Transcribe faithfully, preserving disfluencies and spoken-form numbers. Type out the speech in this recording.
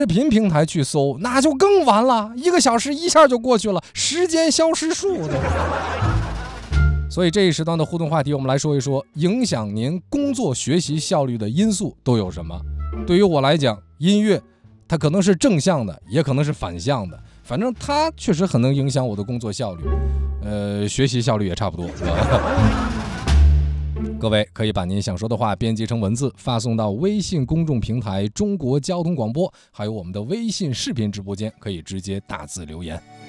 视频平台去搜，那就更完了，一个小时一下就过去了，时间消失术的。所以这一时段的互动话题，我们来说一说影响您工作学习效率的因素都有什么。对于我来讲，音乐它可能是正向的，也可能是反向的，反正它确实很能影响我的工作效率，呃，学习效率也差不多。各位可以把您想说的话编辑成文字，发送到微信公众平台中国交通广播，还有我们的微信视频直播间，可以直接打字留言。